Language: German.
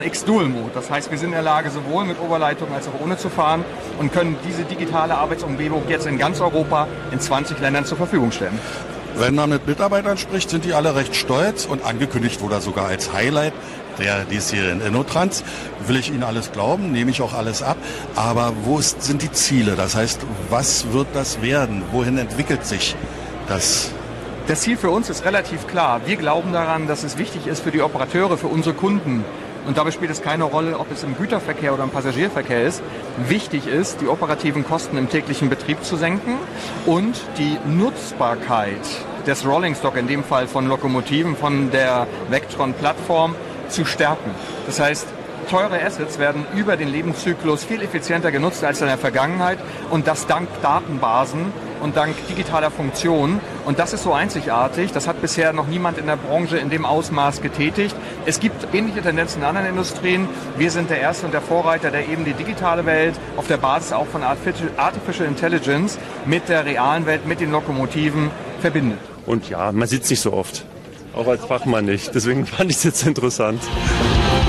X-Dual-Mode. Das heißt, wir sind in der Lage, sowohl mit Oberleitung als auch ohne zu fahren und können diese digitale Arbeitsumgebung jetzt in ganz Europa in 20 Ländern zur Verfügung stellen. Wenn man mit Mitarbeitern spricht, sind die alle recht stolz und angekündigt wurde sogar als Highlight der diesjährigen InnoTrans. Will ich Ihnen alles glauben, nehme ich auch alles ab. Aber wo sind die Ziele? Das heißt, was wird das werden? Wohin entwickelt sich das? Das Ziel für uns ist relativ klar. Wir glauben daran, dass es wichtig ist für die Operateure, für unsere Kunden. Und dabei spielt es keine Rolle, ob es im Güterverkehr oder im Passagierverkehr ist. Wichtig ist, die operativen Kosten im täglichen Betrieb zu senken und die Nutzbarkeit des Rolling Stock, in dem Fall von Lokomotiven, von der Vectron-Plattform, zu stärken. Das heißt, teure Assets werden über den Lebenszyklus viel effizienter genutzt als in der Vergangenheit und das dank Datenbasen und dank digitaler Funktionen. Und das ist so einzigartig. Das hat bisher noch niemand in der Branche in dem Ausmaß getätigt. Es gibt ähnliche Tendenzen in anderen Industrien. Wir sind der Erste und der Vorreiter, der eben die digitale Welt auf der Basis auch von Artificial Intelligence mit der realen Welt, mit den Lokomotiven verbindet. Und ja, man sieht es nicht so oft. Auch als Fachmann nicht. Deswegen fand ich es jetzt interessant.